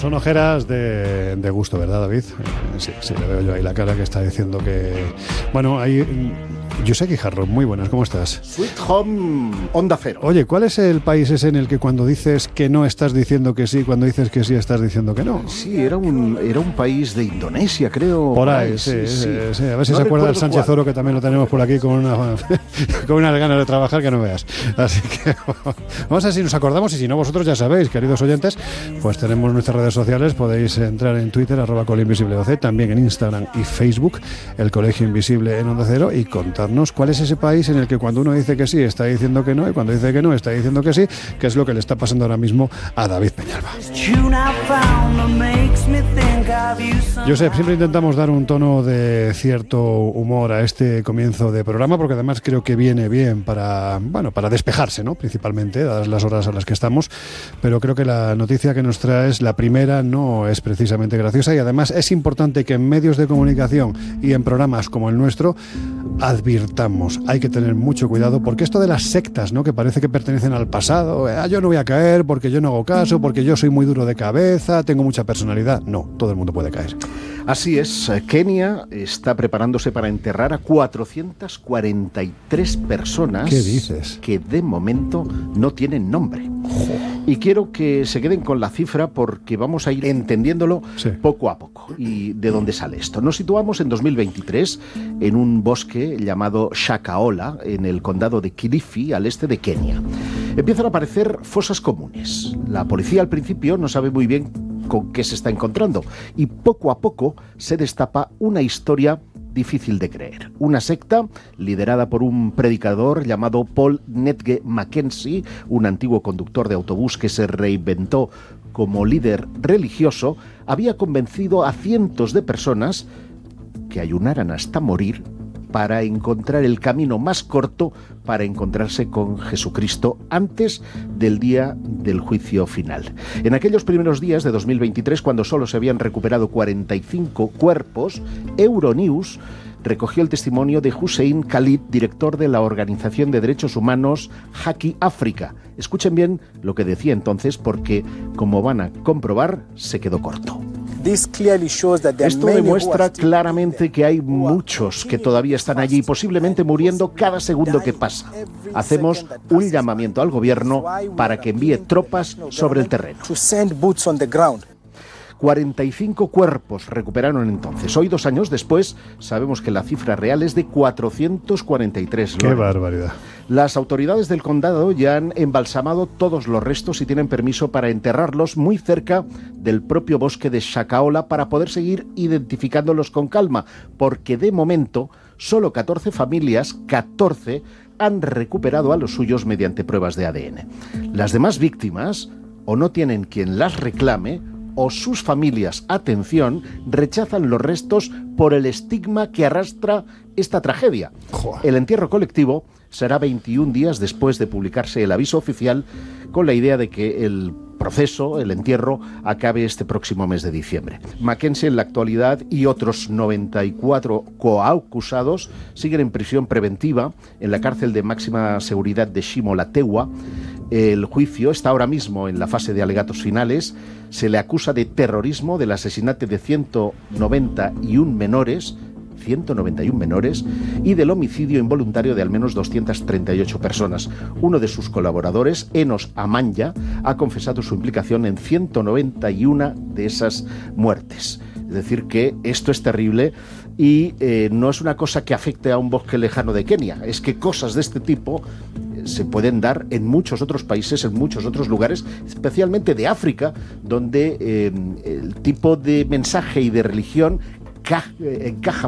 Son ojeras de gusto, ¿verdad, David? Sí, le veo yo ahí la cara que está diciendo que... Bueno, ahí... José Guijarro, muy buenas, ¿cómo estás? Sweet Home, Onda Cero. Oye, ¿cuál es el país ese en el que cuando dices que no estás diciendo que sí, cuando dices que sí estás diciendo que no? Sí, era un país de Indonesia, creo. Por ahí, sí. A ver si no se acuerda el Sánchez Oro, que también lo tenemos por aquí con unas ganas de trabajar que no veas. Así que vamos a ver si nos acordamos, y si no, vosotros ya sabéis, queridos oyentes, pues tenemos nuestras redes sociales, podéis entrar en Twitter, @ColeInvisibleOC, también en Instagram y Facebook, el Colegio Invisible en Onda Cero, y contarnos cuál es ese país en el que cuando uno dice que sí está diciendo que no, y cuando dice que no está diciendo que sí, que es lo que le está pasando ahora mismo a David Peñalba. Josep, siempre intentamos dar un tono de cierto humor a este comienzo de programa, porque además creo que viene bien para despejarse, ¿no? Principalmente, dadas las horas a las que estamos, pero creo que la noticia que nos traes, la primera, no es precisamente graciosa, y además es importante que en medios de comunicación y en programas como el nuestro advirtamos, hay que tener mucho cuidado, porque esto de las sectas, ¿no?, que parece que pertenecen al pasado, yo no voy a caer porque yo no hago caso, porque yo soy muy duro de cabeza, tengo mucha personalidad. No, todo el mundo puede caer. Así es, Kenia está preparándose para enterrar a 443 personas. ¿Qué dices? Que de momento no tienen nombre. Y quiero que se queden con la cifra, porque vamos a ir entendiéndolo poco a poco. ¿Y de dónde sale esto? Nos situamos en 2023 en un bosque llamado Shakahola, en el condado de Kilifi, al este de Kenia. Empiezan a aparecer fosas comunes. La policía al principio no sabe muy bien con qué se está encontrando, y poco a poco se destapa una historia difícil de creer. Una secta liderada por un predicador llamado Paul Netge Mackenzie, un antiguo conductor de autobús que se reinventó como líder religioso, había convencido a cientos de personas que ayunaran hasta morir para encontrar el camino más corto para encontrarse con Jesucristo antes del día del juicio final. En aquellos primeros días de 2023, cuando solo se habían recuperado 45 cuerpos, Euronews recogió el testimonio de Hussein Khalid, director de la organización de derechos humanos Haki África. Escuchen bien lo que decía entonces, porque, como van a comprobar, se quedó corto. Esto demuestra claramente que hay muchos que todavía están allí, posiblemente muriendo cada segundo que pasa. Hacemos un llamamiento al gobierno para que envíe tropas sobre el terreno. 45 cuerpos recuperaron entonces. Hoy, 2 años después, sabemos que la cifra real es de 443. ¡Qué barbaridad! Las autoridades del condado ya han embalsamado todos los restos y tienen permiso para enterrarlos muy cerca del propio bosque de Shakahola, para poder seguir identificándolos con calma, porque de momento solo 14 familias, 14, han recuperado a los suyos mediante pruebas de ADN. Las demás víctimas o no tienen quien las reclame, o sus familias, atención, rechazan los restos por el estigma que arrastra esta tragedia. El entierro colectivo será 21 días después de publicarse el aviso oficial, con la idea de que el proceso, el entierro, acabe este próximo mes de diciembre. Mackenzie, en la actualidad, y otros 94 coacusados siguen en prisión preventiva en la cárcel de máxima seguridad de Shimo-Latewa. El juicio está ahora mismo en la fase de alegatos finales. Se le acusa de terrorismo, del asesinato de 191 menores y del homicidio involuntario de al menos 238 personas. Uno de sus colaboradores, Enos Amanya, ha confesado su implicación en 191 de esas muertes. Es decir, que esto es terrible, y no es una cosa que afecte a un bosque lejano de Kenia. Es que cosas de este tipo se pueden dar en muchos otros países, en muchos otros lugares, especialmente de África, donde el tipo de mensaje y de religión encaja